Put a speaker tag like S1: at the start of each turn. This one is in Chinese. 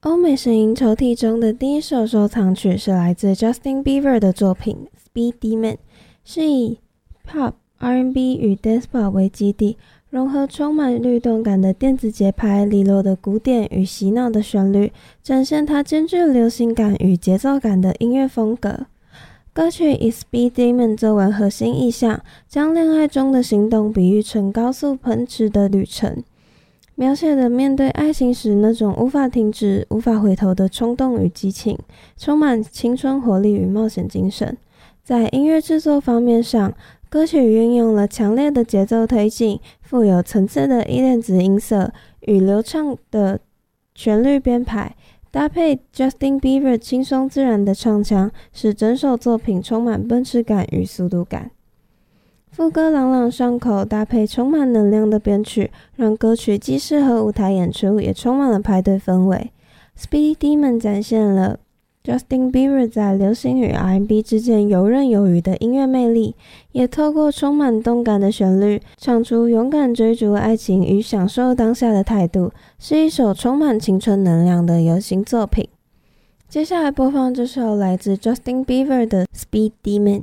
S1: 欧美声音抽屉中的第一首收藏曲是来自 Justin Bieber 的作品 Speed Demon， 是以 Pop、R&B 与 Dance Pop 为基底，融合充满律动感的电子节拍、利落的鼓点与洗脑的旋律，展现它兼具流行感与节奏感的音乐风格。歌曲以 Speed Demon 作为核心意象，将恋爱中的行动比喻成高速奔驰的旅程，描写的面对爱情时那种无法停止、无法回头的冲动与激情，充满青春活力与冒险精神。在音乐制作方面上，歌曲运用了强烈的节奏推进、富有层次的一链子音色与流畅的旋律编排，搭配 Justin Bieber 轻松自然的唱腔，使整首作品充满奔驰感与速度感。副歌朗朗上口，搭配充满能量的编曲，让歌曲既适合舞台演出，也充满了派对氛围。Speedy Demon 展现了 Justin Bieber 在流行与 R&B 之间游刃有余的音乐魅力，也透过充满动感的旋律，唱出勇敢追逐爱情与享受当下的态度，是一首充满青春能量的流行作品。接下来播放这首来自 Justin Bieber 的 Speed Demon。